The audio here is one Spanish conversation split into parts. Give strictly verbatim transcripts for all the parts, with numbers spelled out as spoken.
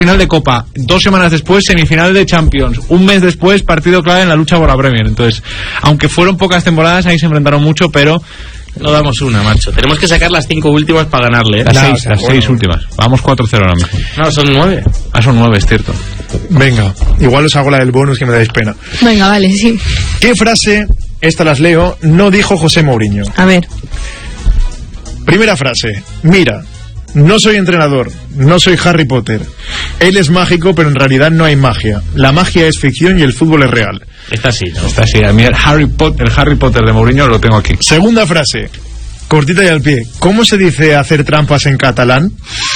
Final de Copa, dos semanas después semifinal de Champions, un mes después partido clave en la lucha por la Premier. Entonces, aunque fueron pocas temporadas, ahí se enfrentaron mucho, pero no damos una, macho. Tenemos que sacar las cinco últimas para ganarle, ¿eh? Las no, seis, o sea, las bueno. seis últimas. Vamos cuatro cero ahora mismo. No, son nueve. Ah, son nueve, es cierto. Venga, igual os hago la del bonus que me dais pena. Venga, vale, sí. ¿Qué frase, esta las leo, no dijo José Mourinho? A ver. Primera frase. Mira, no soy entrenador, no soy Harry Potter. Él es mágico, pero en realidad no hay magia. La magia es ficción y el fútbol es real. Está así, ¿no? Está así. A mí el Harry Potter, el Harry Potter de Mourinho lo tengo aquí. Segunda frase. Cortita y al pie. ¿Cómo se dice hacer trampas en catalán?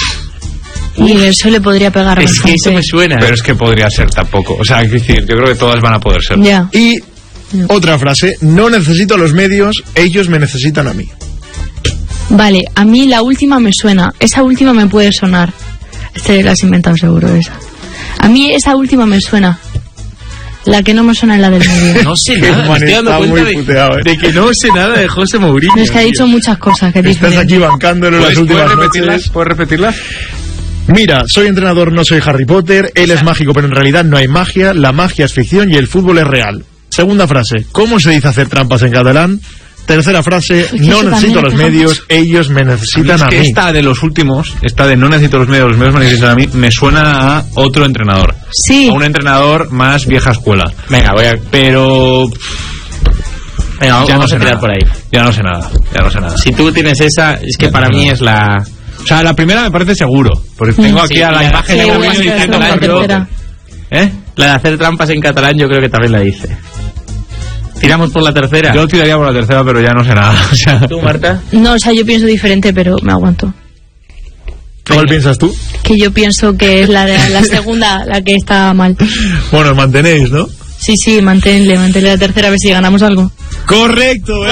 Y eso le podría pegar. Es que eso me suena. Pero es que podría ser tampoco. O sea, hay que decir, yo creo que todas van a poder ser. Ya. Y otra frase. No necesito los medios, ellos me necesitan a mí. Vale, a mí la última me suena. Esa última me puede sonar. Este la has inventado seguro, esa. A mí esa última me suena. La que no me suena es la del medio. No sé nada, me estoy dando cuenta de, puteado, ¿eh? de que no sé nada de José Mourinho. No, es que ha dicho muchas cosas que Estás diferentes. aquí bancándolo las últimas ¿Puedes repetirlas? noches. ¿Puedes repetirlas? Mira, soy entrenador, no soy Harry Potter. Él es mágico, pero en realidad no hay magia. La magia es ficción y el fútbol es real. Segunda frase. ¿Cómo se dice hacer trampas en catalán? Tercera frase. Es que No eso necesito también los es medios, ellos me necesitan es a que mí. esta de los últimos, esta de no necesito los medios, los medios me necesitan a mí, me suena a otro entrenador. Sí. A un entrenador más vieja escuela. Venga, voy a... Pero... Venga, vamos, ya no vamos sé a tirar nada. por ahí. Ya no sé nada, ya no sé nada. Si tú tienes esa, es que Ya para no sé mí nada. es la... O sea, la primera me parece seguro, porque tengo aquí Sí, a la la- imagen sí, de igual Mourinho sí, diciendo la Harry tercera. Potter. ¿Eh? La de hacer trampas en catalán yo creo que también la dice. Tiramos por la tercera. Yo tiraría por la tercera, pero ya no sé nada. O sea, ¿Tú, Marta? No, o sea, yo pienso diferente, pero me aguanto. ¿Cuál piensas tú? Que yo pienso que es la de la segunda la que está mal. Bueno, os mantenéis, ¿no? Sí, sí, manténle, manténle la tercera a ver si ganamos algo. Correcto, ¿eh?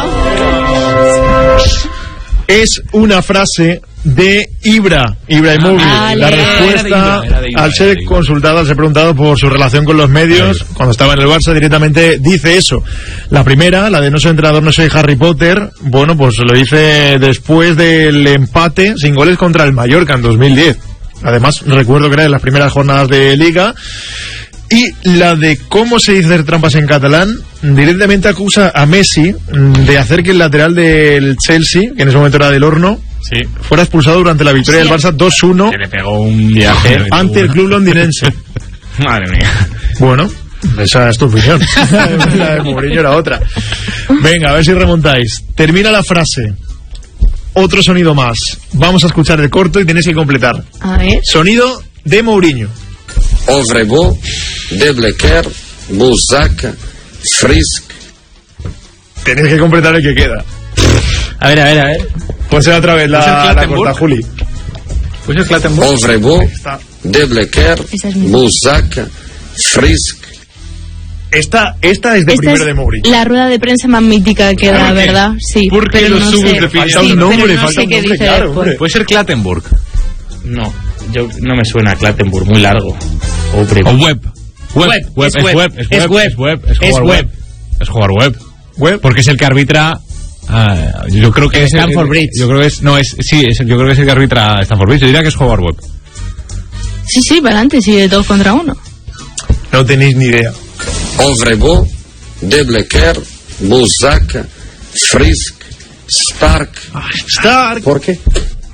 Es una frase de Ibra, Ibrahimovic. Ah, la vale. respuesta, Era de Ibra, era de Ibra, al ser era de Ibra. consultado, al ser preguntado por su relación con los medios, cuando estaba en el Barça, directamente dice eso. La primera, la de no soy entrenador, no soy Harry Potter, bueno, pues lo dice después del empate sin goles contra el Mallorca en dos mil diez. Además, recuerdo que era de las primeras jornadas de Liga. Y la de cómo se dice hacer trampas en catalán, directamente acusa a Messi de hacer que el lateral del Chelsea, que en ese momento era del Horno, Sí. fuera expulsado durante la victoria Sí. del Barça dos uno Que le pegó un viaje. ante el club londinense. Madre mía. Bueno, esa es tu opinión. La de Mourinho era otra. Venga, a ver si remontáis. Termina la frase. Otro sonido más. Vamos a escuchar el corto y tenéis que completar. A ver. Sonido de Mourinho. Ovrebo, Deblequer, Buzac, Frisk. Tenéis que completar el que queda. A ver, a ver, a ver. Pues otra vez ¿Es el la, la Clattenburg? corta, Juli. pues el Clattenburg. Ovrebo, Está. Deblequer, Esa es mi- Buzac, Frisk. Esta, esta es de Esta primero es de Mourinho. la rueda de prensa más mítica que da, ¿Por qué? ¿verdad? Sí. ¿Por qué pero lo no subes sé. de pie? Sí, Falta un nombre, pero no falta sé un qué nombre, dice claro, después. hombre. Puede ser Clattenburg. No, yo no me suena a Clattenburg, muy largo. Ovrebo. O Web. Web, Web, web, es es web, web, es es web, web, es web, es es jugar web. web. Es jugar web. Web. Porque es el que arbitra. ah, yo creo que El es el- Stamford Bridge. Yo creo que es. No, es. Sí, es, yo creo que es el que arbitra Stamford Bridge. Yo diría que es jugar web. Sí, sí, para adelante, sí, de dos contra uno. No tenéis ni idea. Ovrebo, Deblequer, Buzac, Frisk, Stark. Stark. ¿Por qué?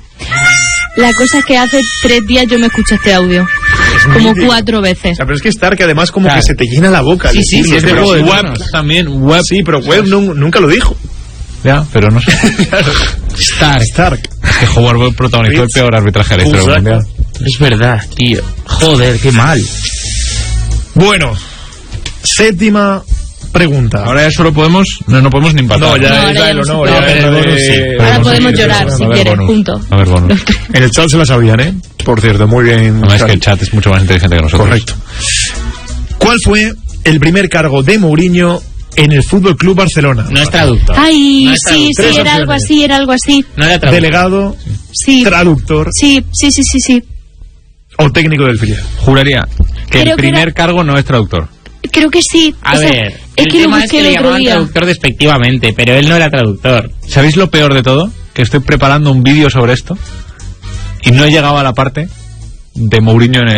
La cosa es que hace tres días yo me escuché este audio. Como mítico. cuatro veces. O sea, pero es que Stark además como Claro. que se te llena la boca. Sí, sí, sí, es de pero Juego de web. Tronos. También web. Sí, pero Web nu- nunca lo dijo. Ya, pero no sé. Stark. Stark. Que jugar web protagonizó el peor arbitraje de la historia Buzac. mundial. Es verdad, tío. Joder, qué mal. Bueno, séptima pregunta. Ahora ya solo podemos. No, no podemos ni empatar. No, ya No, es ahora la ya del no se honor. puede. ya No, es pero la el bonus de- sí. Ahora Podemos podemos seguir, llorar, a si ver, quieres, bonus. juntos. A ver, bueno. En el chat se la sabían, ¿eh? Por cierto, muy bien. Además es que Xavi. el chat es mucho más inteligente que nosotros. Correcto. ¿Cuál fue el primer cargo de Mourinho en el Fútbol Club Barcelona? No es traductor. Ay, No es sí, traductor. sí, Tres era algo opciones. así, era algo así. No era traductor. Delegado, Sí, traductor sí, sí, sí, sí, sí. o técnico del filial. Juraría que Creo el que primer era- cargo no es traductor. Creo que sí. A O sea, ver, es el que lo tema es busqué que le el otro llamaban día. traductor despectivamente, pero él no era traductor. ¿Sabéis lo peor de todo? Que estoy preparando un vídeo sobre esto y no he llegado a la parte de Mourinho en el